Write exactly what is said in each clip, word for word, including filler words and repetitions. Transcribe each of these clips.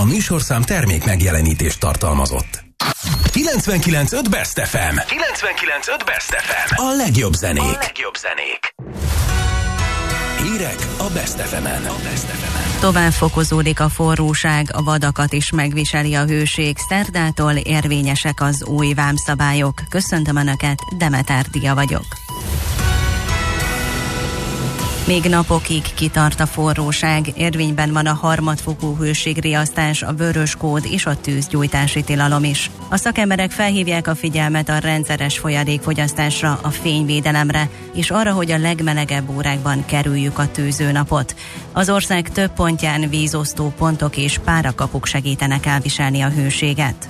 A műsorszám termék megjelenítést tartalmazott. kilencvenkilenc öt Best ef em. kilencvenkilenc öt Best ef em. A legjobb zenék. A legjobb zenék. Hírek a Best ef emen. A Best ef emen. Tovább fokozódik a forróság, a vadakat is megviseli a hőség. Szerdától érvényesek az új vámszabályok. Köszöntöm Önöket, Demeter Dia vagyok. Még napokig kitart a forróság, érvényben van a harmadfokú hőségriasztás, a vörös kód és a tűzgyújtási tilalom is. A szakemberek felhívják a figyelmet a rendszeres folyadékfogyasztásra, a fényvédelemre, és arra, hogy a legmelegebb órákban kerüljük a tűzőnapot. Az ország több pontján vízosztó pontok és párakapuk segítenek elviselni a hőséget.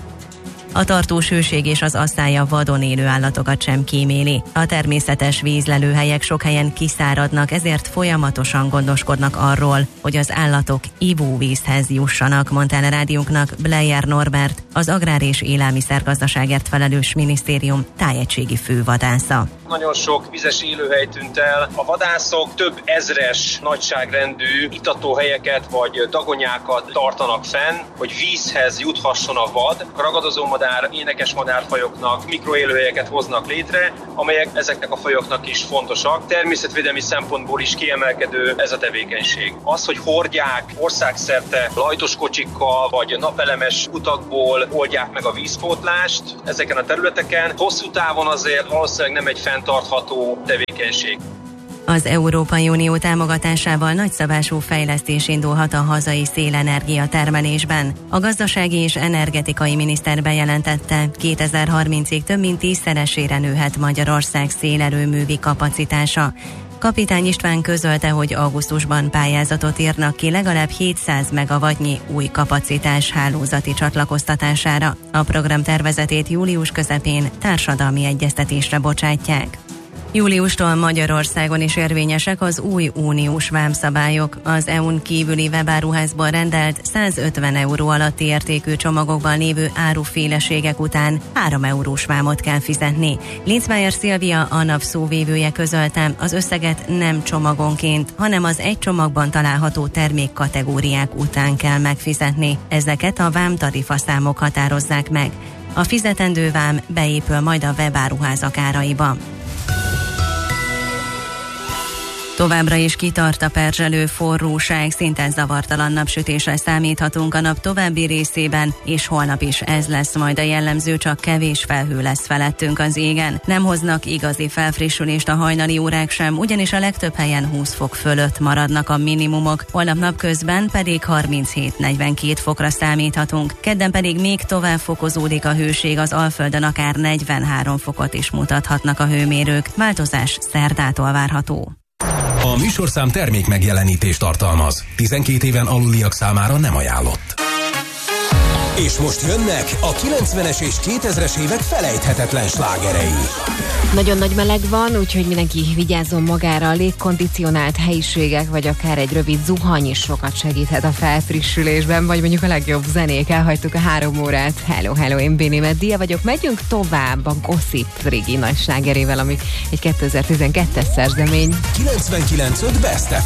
A tartós hőség és az asszály vadon élő állatokat sem kíméli. A természetes vízlelőhelyek sok helyen kiszáradnak, ezért folyamatosan gondoskodnak arról, hogy az állatok ivóvízhez jussanak, mondta el a rádiónknak Bleyer Norbert, az Agrár- és Élelmiszergazdaságért felelős minisztérium tájegységi fővadásza. Nagyon sok vizes élőhely tűnt el. A vadászok több ezres nagyságrendű itatóhelyeket vagy dagonyákat tartanak fenn, hogy vízhez juthasson a vad. A ragadozómadár, énekes madárfajoknak mikroélőhelyeket hoznak létre, amelyek ezeknek a fajoknak is fontosak. Természetvédelmi szempontból is kiemelkedő ez a tevékenység. Az, hogy hordják országszerte lajtos kocsikkal vagy napelemes utakból oldják meg a vízpótlást ezeken a területeken, hosszú távon azért valószínűleg nem egy fenntartható tevékenység. Az Európai Unió támogatásával nagyszabású fejlesztés indulhat a hazai szélenergia termelésben. A gazdasági és energetikai miniszter bejelentette, kétezer-harmincig több mint tízszeresére nőhet Magyarország szélerőművi kapacitása. Kapitány István közölte, hogy augusztusban pályázatot írnak ki legalább hétszáz megawattnyi új kapacitás hálózati csatlakoztatására. A program tervezetét július közepén társadalmi egyeztetésre bocsátják. Júliustól Magyarországon is érvényesek az új uniós vámszabályok. Az é u-n kívüli webáruházból rendelt százötven euró alatti értékű csomagokban lévő áruféleségek után három eurós vámot kell fizetni. Linzmeier Szilvia, a NAV szóvívője közölte, az összeget nem csomagonként, hanem az egy csomagban található termékkategóriák után kell megfizetni. Ezeket a vámtarifaszámok határozzák meg. A fizetendő vám beépül majd a webáruházak áraiba. Továbbra is kitart a perzselő forróság, szinte zavartalan napsütésre számíthatunk a nap további részében, és holnap is ez lesz majd a jellemző, csak kevés felhő lesz felettünk az égen. Nem hoznak igazi felfrissülést a hajnali órák sem, ugyanis a legtöbb helyen húsz fok fölött maradnak a minimumok, holnap napközben pedig harminchét-negyvenkét fokra számíthatunk, kedden pedig még tovább fokozódik a hőség, az Alföldön akár negyvenhárom fokot is mutathatnak a hőmérők, változás szerdától várható. A műsorszám termék megjelenítést tartalmaz. tizenkét éven aluliak számára nem ajánlott. És most jönnek a kilencvenes és kétezres évek felejthetetlen slágerei. Nagyon nagy meleg van, úgyhogy mindenki vigyázzon magára, a légkondicionált helyiségek, vagy akár egy rövid zuhany is sokat segíthet a felfrissülésben, vagy mondjuk a legjobb zenék. Elhagytuk a három órát. Hello, hello, én Bénémet Dia vagyok. Megyünk tovább a Gossip régi nagy slágerével, ami egy kétezer-tizenkettes szerzemény. kilencvenkilenc öt Best